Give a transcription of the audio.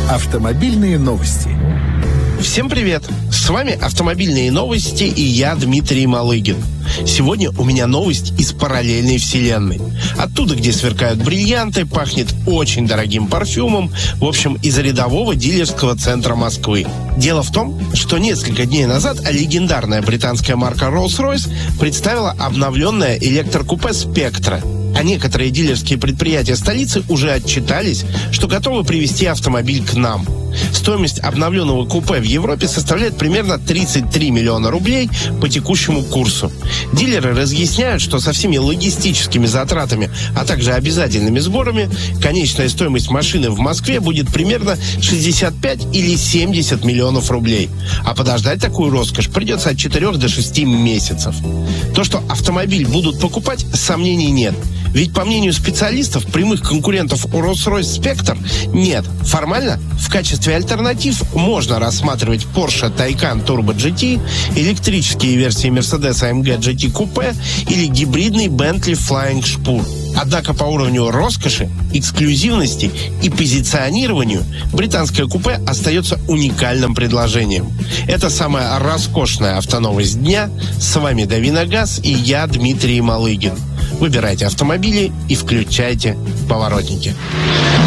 Автомобильные новости. Всем привет! С вами «Автомобильные новости» и я, Дмитрий Малыгин. Сегодня у меня новость из параллельной вселенной. Оттуда, где сверкают бриллианты, пахнет очень дорогим парфюмом, в общем, из рядового дилерского центра Москвы. Дело в том, что несколько дней назад легендарная британская марка Rolls-Royce представила обновленное электрокупе «Спектра». А некоторые дилерские предприятия столицы уже отчитались, что готовы привезти автомобиль к нам. Стоимость обновленного купе в Европе составляет примерно 33 миллиона рублей по текущему курсу. Дилеры разъясняют, что со всеми логистическими затратами, а также обязательными сборами, конечная стоимость машины в Москве будет примерно 65 или 70 миллионов рублей. А подождать такую роскошь придется от 4 до 6 месяцев. То, что автомобиль будут покупать, сомнений нет. Ведь, по мнению специалистов, прямых конкурентов у Rolls-Royce Spectre нет. Формально, в качестве альтернатив можно рассматривать Porsche Taycan Turbo GT, электрические версии Mercedes AMG GT Coupe или гибридный Bentley Flying Spur. Однако по уровню роскоши, эксклюзивности и позиционированию британское купе остается уникальным предложением. Это самая роскошная автоновость дня. С вами Дави на газ и я, Дмитрий Малыгин. Выбирайте автомобили и включайте поворотники.